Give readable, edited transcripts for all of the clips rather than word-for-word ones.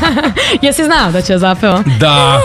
Jesi znao da će zapeva? Da.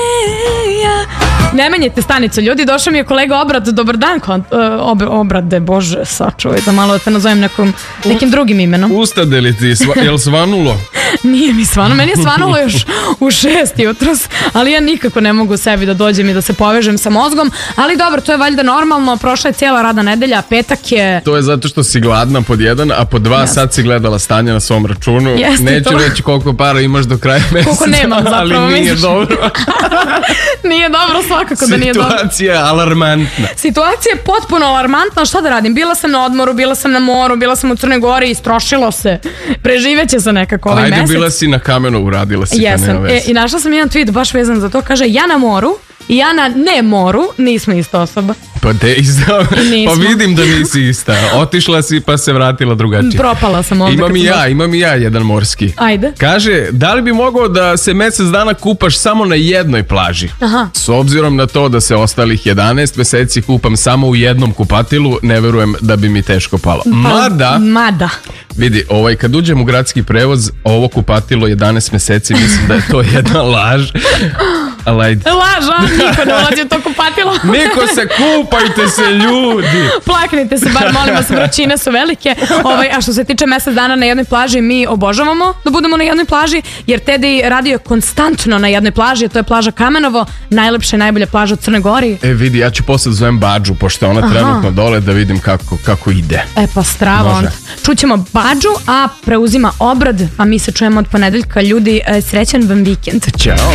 Ne menjajte stanicu, ljudi, došao mi je kolega Obrad, dobar dan, Obrade, bože, sačuvaj, da malo te nazovem nekim drugim imenom. Ustade li ti, jel svanulo? Nije mi svanulo, meni je svanulo još u 6 jutros, ali ja nikako ne mogu sebi da dođem i da se povežem sa mozgom, ali dobro, to je valjda normalno, prošla je cijela radna nedelja, petak je... To je zato što si gladna pod 1, a pod 2 sad si gledala stanje na svom računu. Neću reći koliko para imaš do kraja meseca, koliko nemam, zapravo, ali nije dobro. Nije dobro, svakako da nije dobro. Situacija je alarmantna. Situacija je potpuno alarmantna, šta da radim? Bila sam na odmoru, bila sam na moru, bila sam u Crnoj Gori, istrošilo se. Preživeće se nekako ovaj mesec. Ajde, bila si na kamenu, uradila si. Jesam, i našla sam jedan tweet baš vezan za to, kaže ja na moru i ja na ne moru nismo ista osoba. Pa pa vidim da nisi ista. Otišla si pa se vratila drugačije. Propala sam ovdje. Imam i ja jedan morski. Ajde. Kaže, da li bi mogao da se mesec dana kupaš samo na jednoj plaži? Aha. S obzirom na to da se ostalih 11 meseci kupam samo u jednom kupatilu, ne verujem da bi mi teško palo. Mada. Vidi, kad uđem u gradski prevoz, ovo kupatilo 11 meseci, mislim da je to jedna laž. Laž, niko ne ulazi u to kupatilo. Niko se kupajte se, ljudi. Plaknite se, bar molim vas, vrućine su velike. A što se tiče mesec dana na jednoj plaži, mi obožavamo da budemo na jednoj plaži, jer Teddy radio konstantno na jednoj plaži, a to je plaža Kamenovo, najlepša i najbolja plaža u Crnoj Gori. Vidi, ja ću posle da zovem Badžu, pošto je ona trenutno dole, da vidim kako ide. Pa strava onda. Čućemo Badžu, a preuzima Obrad, a mi se čujemo od ponedeljka. Ljudi, srećan vam vikend. Ćao.